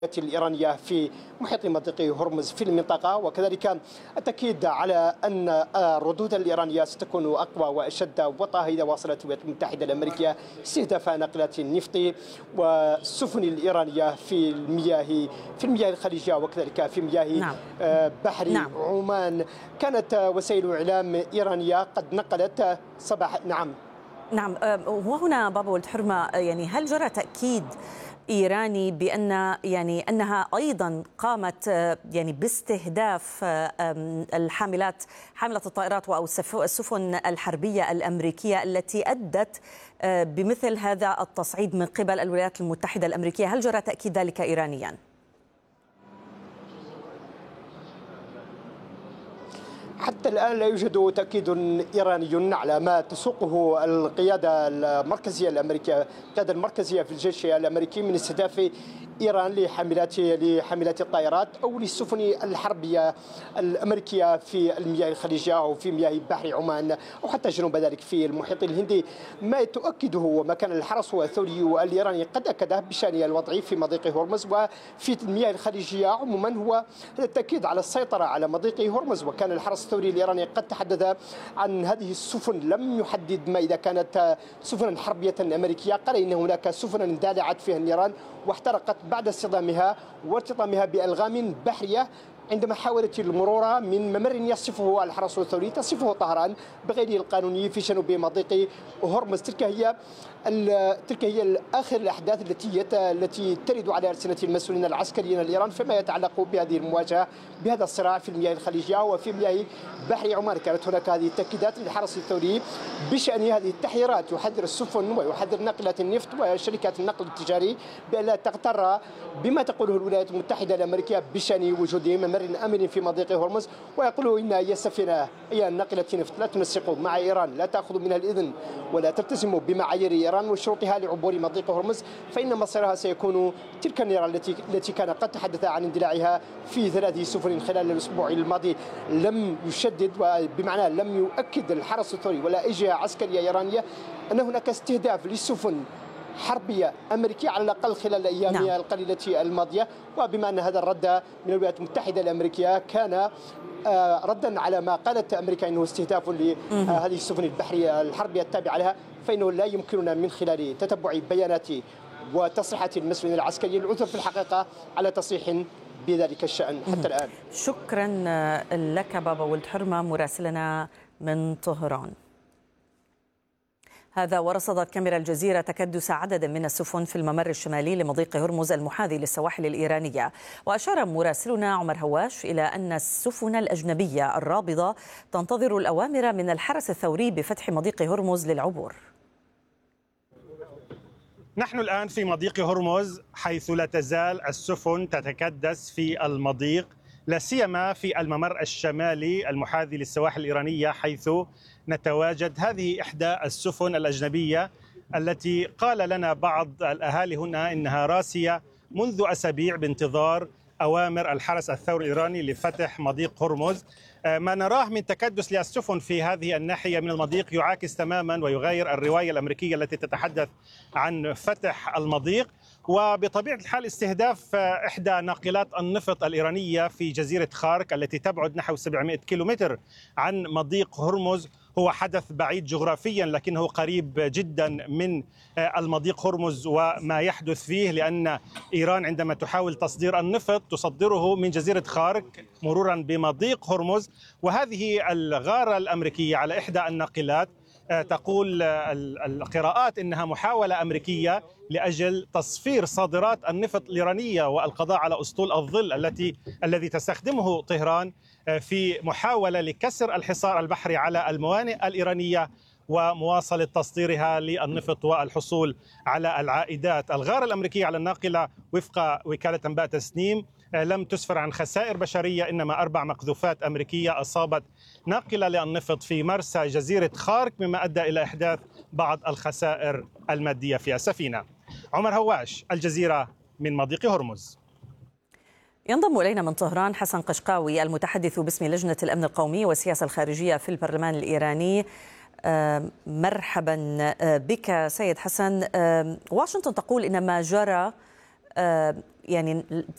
الإيرانية في محيط مضيق هرمز في المنطقة، وكذلك التأكيد على أن الردود الإيرانية ستكون أقوى وأشد وطأة إذا واصلت الولايات المتحدة الأمريكية استهداف ناقلات النفط والسفن الإيرانية في المياه الخليجية وكذلك في مياه بحر عمان. كانت وسائل إعلام إيرانية قد نقلت صباح نعم. وهنا بابا ولد حرمة، يعني هل جرى تأكيد إيراني بأن أنها أيضا قامت باستهداف حاملة الطائرات أو السفن الحربية الأمريكية التي أدت بمثل هذا التصعيد من قبل الولايات المتحدة الأمريكية؟ هل جرى تأكيد ذلك إيرانيا؟ حتى الآن لا يوجد تأكيد إيراني على ما تسوقه القيادة المركزية الأمريكية، القيادة المركزية في الجيش الأمريكي من استهداف إيران لحاملات الطائرات أو للسفن الحربية الأمريكية في المياه الخليجية أو في مياه بحر عمان أو حتى جنوب ذلك في المحيط الهندي. ما تؤكده وما كان الحرس الثوري الإيراني قد أكده بشأن الوضع في مضيق هرمز وفي المياه الخليجية عموما هو التأكيد على السيطرة على مضيق هرمز. وكان الحرس الثوري الإيراني قد تحدث عن هذه السفن، لم يحدد ما إذا كانت سفنا حربية أمريكية، قال إن هناك سفنا اندلعت فيها النيران واحترقت بعد اصطدامها وارتطامها بألغام بحرية عندما حاولت المرور من ممر يصفه الحرس الثوري تصفه طهران بغير القانوني في جنوب مضيق هرمز. تلك هي آخر الأحداث التي ترد على ألسنة المسؤولين العسكريين الإيران فيما يتعلق بهذه المواجهة بهذا الصراع في المياه الخليجية وفي مياه بحر عمان. كانت هناك هذه التأكيدات للحرس الثوري بشأن هذه التحذيرات، يحذر السفن ويحذر ناقلات النفط وشركات النقل التجاري بأن لا تغتر بما تقوله الولايات المتحدة الأمريكية بشأن وجود ممر آمن في مضيق هرمز، ويقولوا إن أي سفينة أي ناقلة نفط لا تنسق مع إيران، لا تأخذ منها الإذن ولا تلتزم بمعايير إيران وشروطها لعبور مضيق هرمز، فإن مصيرها سيكون تلك النيران التي كان قد تحدث عن اندلاعها في 3 سفن خلال الأسبوع الماضي. لم يشدد بمعنى لم يؤكد الحرس الثوري ولا أي جهة عسكرية إيرانية أن هناك استهداف للسفن حربية أمريكية على الأقل خلال الأيام القليلة الماضية. وبما أن هذا الرد من الولايات المتحدة الأمريكية كان ردا على ما قالت أمريكا أنه استهداف لهذه السفن البحرية الحربية التابعة لها، فإنه لا يمكننا من خلال تتبع بيانات وتصريحات المسؤولين العسكريين العثر في الحقيقة على تصريح بذلك الشأن حتى الآن. شكرا لك بابا ولد حرمة مراسلنا من طهران. هذا ورصدت كاميرا الجزيرة تكدس عدد من السفن في الممر الشمالي لمضيق هرمز المحاذي للسواحل الإيرانية. وأشار مراسلنا عمر هواش إلى أن السفن الأجنبية الرابضة تنتظر الأوامر من الحرس الثوري بفتح مضيق هرمز للعبور. نحن الآن في مضيق هرمز حيث لا تزال السفن تتكدس في المضيق، لا سيما في الممر الشمالي المحاذي للسواحل الإيرانية حيث نتواجد. هذه إحدى السفن الأجنبية التي قال لنا بعض الأهالي هنا إنها راسية منذ أسابيع بانتظار أوامر الحرس الثوري الإيراني لفتح مضيق هرمز. ما نراه من تكدس للسفن في هذه الناحية من المضيق يعاكس تماما ويغير الرواية الأمريكية التي تتحدث عن فتح المضيق، وبطبيعة الحال استهداف إحدى ناقلات النفط الإيرانية في جزيرة خارك التي تبعد نحو 700 كيلومتر عن مضيق هرمز هو حدث بعيد جغرافيا لكنه قريب جدا من المضيق هرمز وما يحدث فيه، لأن إيران عندما تحاول تصدير النفط تصدره من جزيرة خارك مرورا بمضيق هرمز. وهذه الغارة الأمريكية على إحدى الناقلات تقول القراءات إنها محاولة أمريكية لأجل تصفير صادرات النفط الإيرانية والقضاء على أسطول الظل الذي تستخدمه طهران في محاولة لكسر الحصار البحري على الموانئ الإيرانية ومواصلة تصديرها للنفط والحصول على العائدات. الغارة الأمريكية على الناقلة وفق وكالة أنباء تسنيم لم تسفر عن خسائر بشرية، إنما 4 مقذوفات أمريكية أصابت ناقلة للنفط في مرسى جزيرة خارك مما أدى إلى إحداث بعض الخسائر المادية في السفينة. عمر هواش، الجزيرة من مضيق هرمز. ينضم إلينا من طهران حسن قشقاوي المتحدث باسم لجنة الأمن القومي والسياسة الخارجية في البرلمان الإيراني. مرحبا بك سيد حسن. واشنطن تقول إن ما جرى يعني